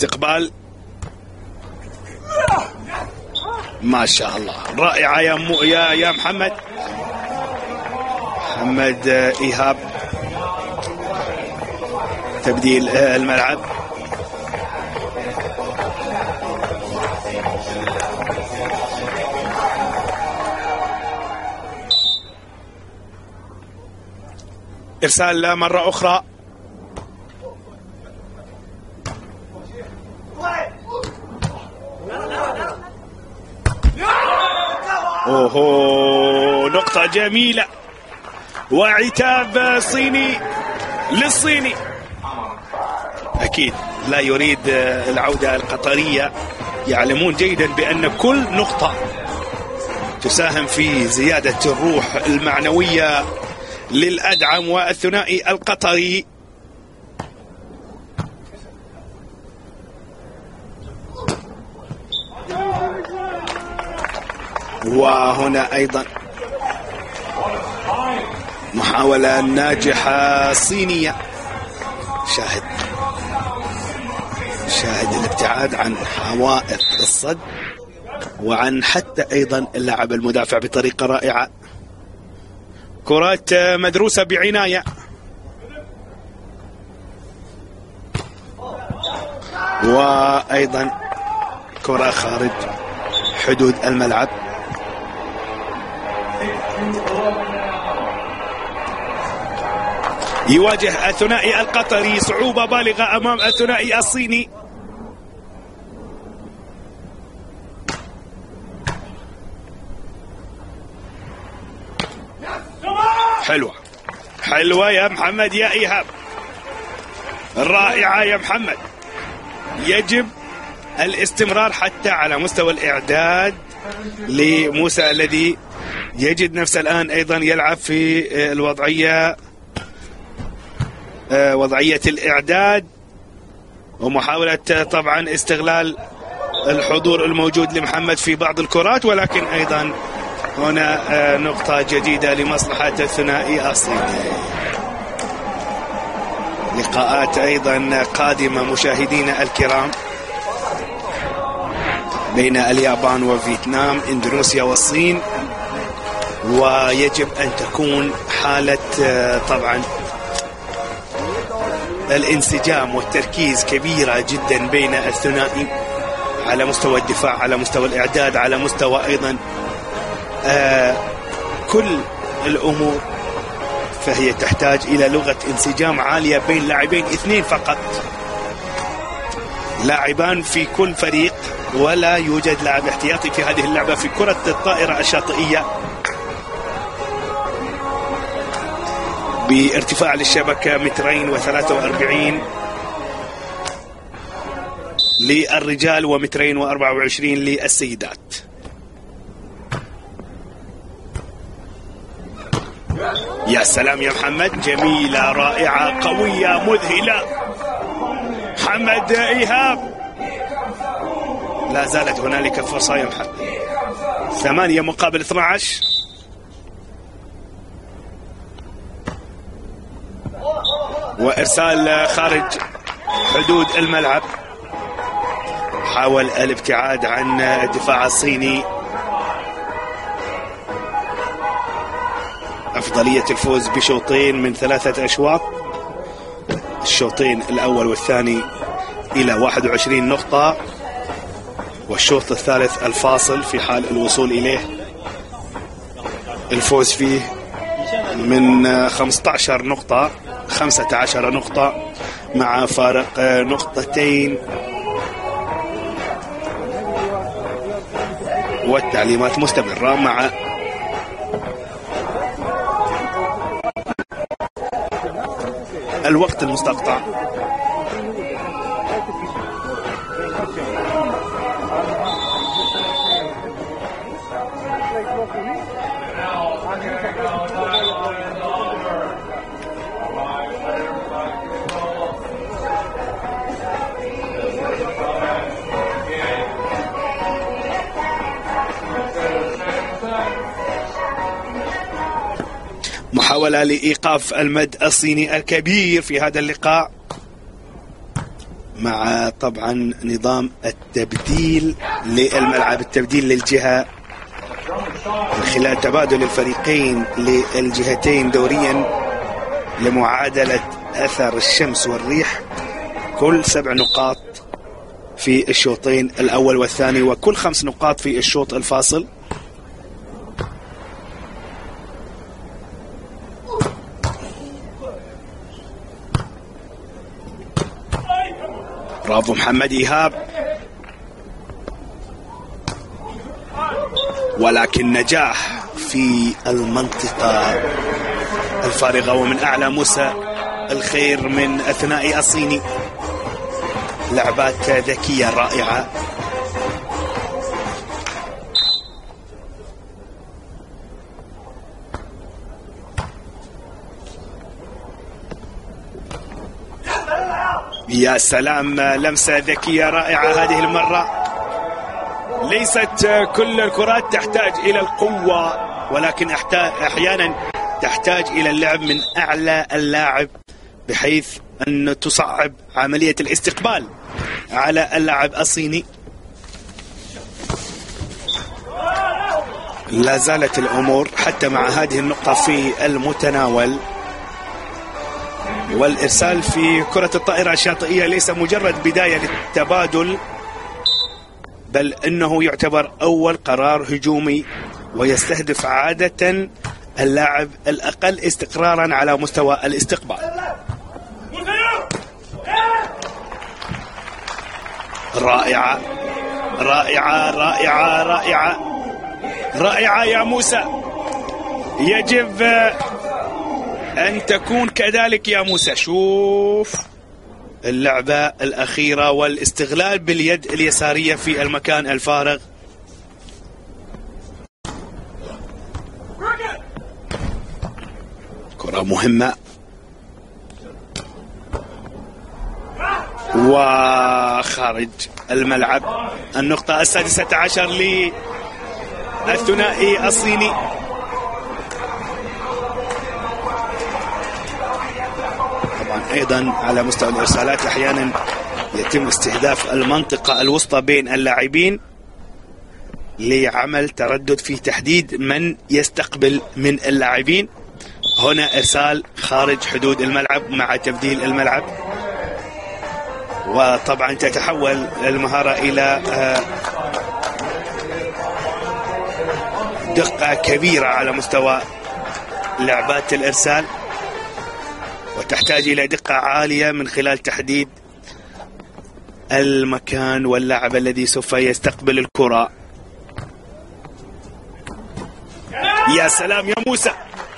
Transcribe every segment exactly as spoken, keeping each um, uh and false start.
استقبال ما شاء الله رائعة يا مو يا يا محمد محمد إيهاب. تبديل الملعب إرسال مرة أخرى. أوه نقطة جميلة وعتاب صيني للصيني. أكيد لا يريد العودة القطرية، يعلمون جيدا بأن كل نقطة تساهم في زيادة الروح المعنوية للأدعم والثنائي القطري. وهنا أيضا محاولة ناجحة صينية. شاهد شاهد الابتعاد عن حوائط الصد وعن حتى أيضا اللعب المدافع بطريقة رائعة. كرات مدروسة بعناية. وأيضا كرة خارج حدود الملعب. يواجه الثنائي القطري صعوبة بالغة أمام الثنائي الصيني. حلوة حلوة يا محمد يا إيهاب، رائعة يا محمد. يجب الاستمرار حتى على مستوى الإعداد لموسى الذي يجد نفسه الآن أيضا يلعب في الوضعية وضعية الإعداد ومحاولة طبعا استغلال الحضور الموجود لمحمد في بعض الكرات، ولكن أيضا هنا نقطة جديدة لمصلحة الثنائي الصيني. لقاءات أيضا قادمة مشاهدينا الكرام بين اليابان وفيتنام، إندونيسيا والصين، ويجب أن تكون حالة طبعا الانسجام والتركيز كبيرة جدا بين الثنائي على مستوى الدفاع، على مستوى الإعداد، على مستوى أيضا آه كل الأمور. فهي تحتاج إلى لغة انسجام عالية بين لاعبين اثنين فقط، لاعبان في كل فريق، ولا يوجد لاعب احتياطي في هذه اللعبة في كرة الطائرة الشاطئية. بارتفاع للشبكة مترين وثلاثة وأربعين للرجال ومترين وأربعة وعشرين للسيدات. يا سلام يا محمد، جميلة رائعة قوية مذهلة. محمد إيهاب، لا زالت هنالك فرصة يا محمد. ثمانية مقابل اثني عشر. وإرسال خارج حدود الملعب. حاول الابتعاد عن الدفاع الصيني. أفضلية الفوز بشوطين من ثلاثة أشواط، الشوطين الأول والثاني إلى واحد وعشرين نقطة، والشوط الثالث الفاصل في حال الوصول إليه الفوز فيه من خمسة عشر نقطة خمسة عشر نقطة مع فارق نقطتين. والتعليمات مستمرة مع الوقت المستقطع. محاولة لإيقاف المد الصيني الكبير في هذا اللقاء. مع طبعا نظام التبديل للملعب، التبديل للجهة من خلال تبادل الفريقين للجهتين دوريا لمعادلة أثر الشمس والريح، كل سبع نقاط في الشوطين الأول والثاني وكل خمس نقاط في الشوط الفاصل. برافو محمد إيهاب، ولكن نجاح في المنطقة الفارغة ومن أعلى موسى الخير من الثنائي الصيني. لعبات ذكية رائعة. يا سلام، لمسة ذكية رائعة هذه المرة. ليست كل الكرات تحتاج إلى القوة، ولكن أحيانا تحتاج إلى اللعب من أعلى اللاعب بحيث أن تصعب عملية الاستقبال على اللاعب الصيني. لا زالت الأمور حتى مع هذه النقطة في المتناول، والإرسال في كرة الطائرة الشاطئية ليس مجرد بداية للتبادل، بل إنه يعتبر أول قرار هجومي ويستهدف عادة اللاعب الأقل استقرارا على مستوى الاستقبال. رائعة رائعة رائعة رائعة رائعة يا موسى، يجب أن تكون كذلك يا موسى. شوف اللعبة الأخيرة والاستغلال باليد اليسارية في المكان الفارغ. كرة مهمة وخارج الملعب. النقطة السادسة عشر للثنائي الصيني. طبعا أيضا على مستوى الإرسالات أحيانا يتم استهداف المنطقة الوسطى بين اللاعبين لعمل تردد في تحديد من يستقبل من اللاعبين. هنا إرسال خارج حدود الملعب مع تبديل الملعب، وطبعا تتحول المهارة إلى دقة كبيرة على مستوى لعبات الإرسال، وتحتاج إلى دقة عالية من خلال تحديد المكان واللاعب الذي سوف يستقبل الكرة. يا سلام يا موسى،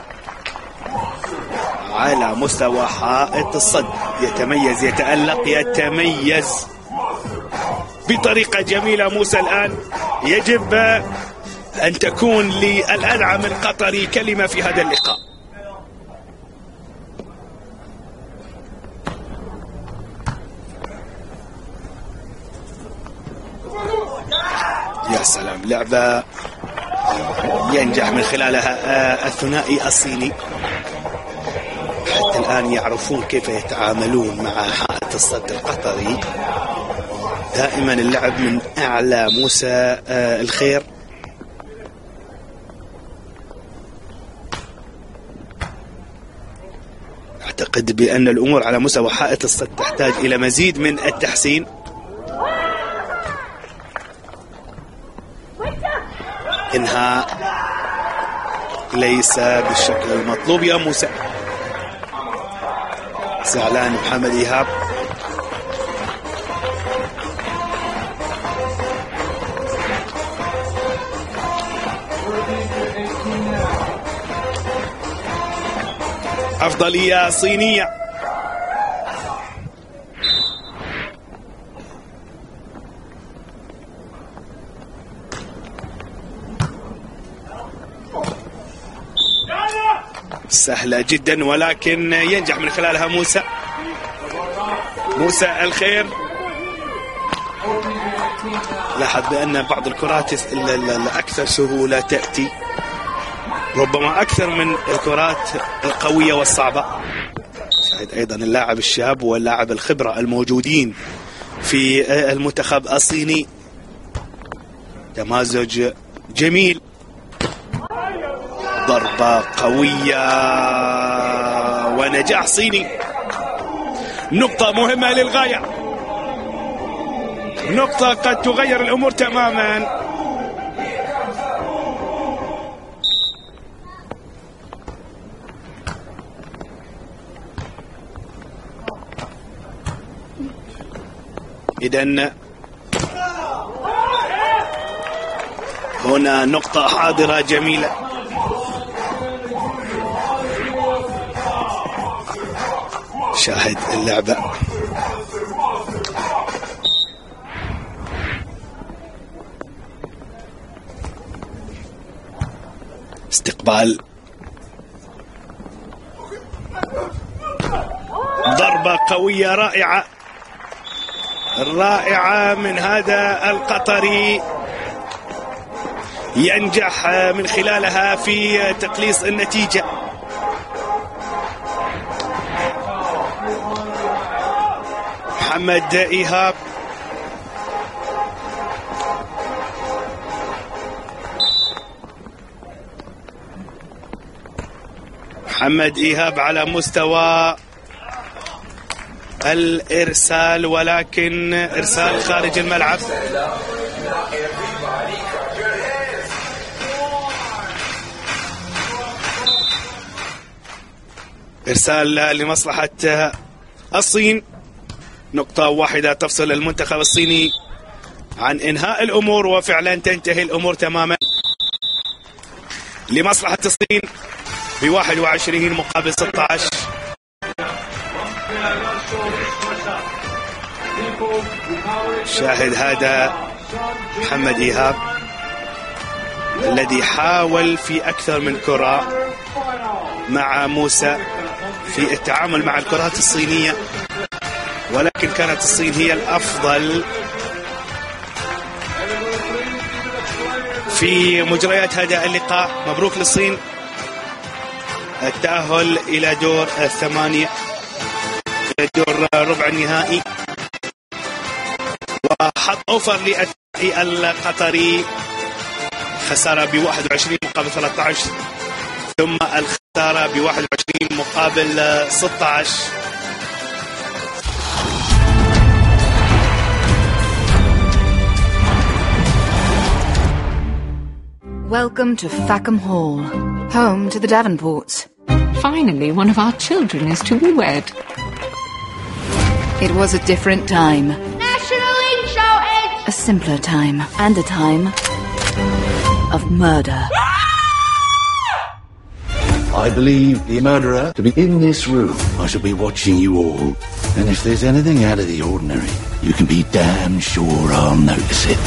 على مستوى حائط الصد يتميز، يتألق، يتميز بطريقة جميلة موسى. الآن يجب أن تكون للأنعم القطري كلمة في هذا اللقاء. يا سلام، لعبة ينجح من خلالها الثنائي الصيني. حتى الآن يعرفون كيف يتعاملون مع حائط الصد القطري. دائما اللعب من أعلى موسى الخير. أعتقد بأن الأمور على مستوى حائط الصد تحتاج إلى مزيد من التحسين. إنهاء ليس بالشكل المطلوب يا موسى. زعلان محمد إيهاب. أفضلية صينية. سهلة جدا، ولكن ينجح من خلالها موسى موسى الخير. لاحظ بأن بعض الكرات الأكثر سهولة تأتي ربما أكثر من الكرات القوية والصعبة. شاهد أيضا اللاعب الشاب واللاعب الخبرة الموجودين في المنتخب الصيني. تمازج جميل، ضربة قوية ونجاح صيني. نقطة مهمة للغاية، نقطة قد تغير الأمور تماما. إذن هنا نقطة حاضرة جميلة. شاهد اللعبة. استقبال، ضربة قوية رائعة رائعة من هذا القطري، ينجح من خلالها في تقليص النتيجة. محمد إيهاب محمد إيهاب على مستوى الإرسال، ولكن إرسال خارج الملعب. إرسال لمصلحة الصين. نقطة واحدة تفصل المنتخب الصيني عن إنهاء الأمور، وفعلا تنتهي الأمور تماما لمصلحة الصين بواحد وعشرين مقابل ستة عشر. شاهد هذا محمد إيهاب الذي حاول في أكثر من كرة مع موسى في التعامل مع الكرات الصينية، ولكن كانت الصين هي الأفضل في مجريات هذا اللقاء. مبروك للصين التأهل إلى دور الثمانية، إلى دور ربع النهائي. وحط أوفر للدفاعي القطري، خسارة بواحد وعشرين مقابل ثلاثة عشر، ثم الخسارة بواحد وعشرين مقابل ستة عشر. Welcome to Fackham Hall, home to the Davenports. Finally, one of our children is to be wed. It was a different time. National Insurance! A simpler time, and a time of murder. I believe the murderer to be in this room. I shall be watching you all. And if there's anything out of the ordinary, you can be damn sure I'll notice it.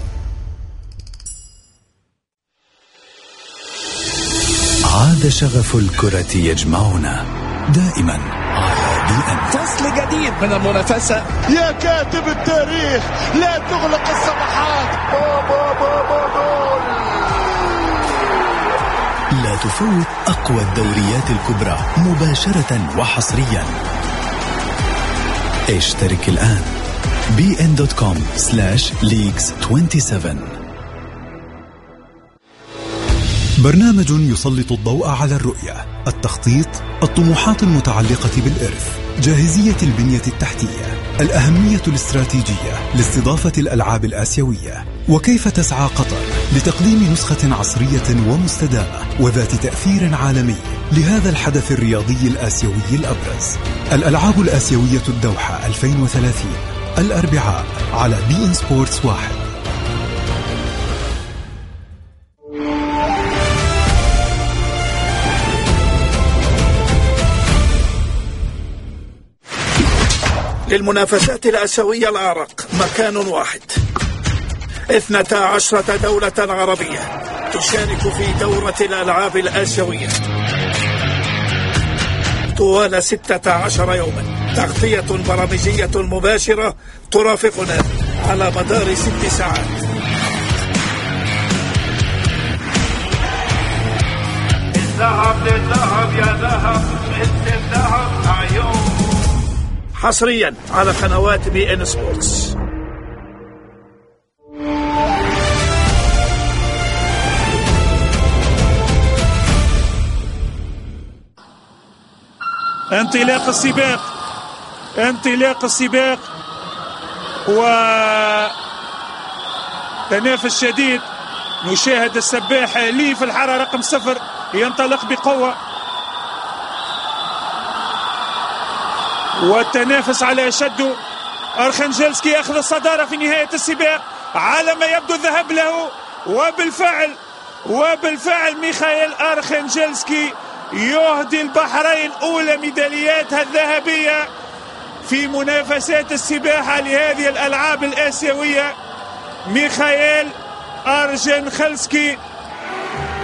عاد شغف الكرة يجمعنا دائما على بي ان. فصل جديد من المنافسة. يا كاتب التاريخ لا تغلق الصفحات. لا تفوت أقوى الدوريات الكبرى مباشرة وحصريا. اشترك الآن بي إن دوت كوم سلاش ليجز سبعة وعشرين. برنامج يسلط الضوء على الرؤية، التخطيط، الطموحات المتعلقة بالإرث، جاهزية البنية التحتية، الأهمية الاستراتيجية لاستضافة الألعاب الآسيوية، وكيف تسعى قطر لتقديم نسخة عصرية ومستدامة وذات تأثير عالمي لهذا الحدث الرياضي الآسيوي الأبرز. الألعاب الآسيوية الدوحة ألفين وثلاثين، الأربعاء على بي إن سبورتس واحد. للمنافسات الآسيوية الأعرق مكان واحد. اثنتا عشرة دولة عربية تشارك في دورة الألعاب الآسيوية طوال ستة عشر يوما. تغطية برامجية مباشرة ترافقنا على مدار ست ساعات. الذهب للذهب يا ذهب، مثل الذهب عيون. حصريا على قنوات بي ان سبورتس. انطلاق السباق انطلاق السباق وتنافس شديد. نشاهد السباح لي في الحارة رقم صفر ينطلق بقوة، والتنافس على أشده. أرخنجلسكي أخذ الصدارة في نهاية السباق على ما يبدو الذهاب له، وبالفعل وبالفعل ميخائيل أرخنجلسكي يهدي البحرين أولى ميدالياتها الذهبية في منافسات السباحة لهذه الألعاب الآسيوية. ميخائيل أرخنجلسكي